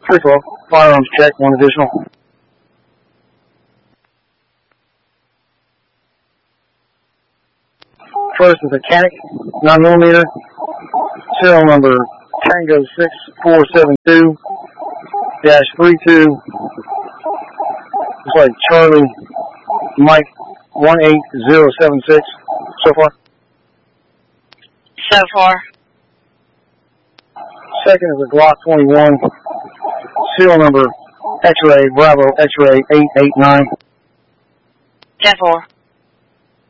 312, firearms check, 1 additional. First is a Canic 9mm, serial number Tango 6472-32, it's like Charlie Mike 18076 so far. So far. Second is a Glock 21, serial number X-Ray Bravo X-Ray 889. 10-4.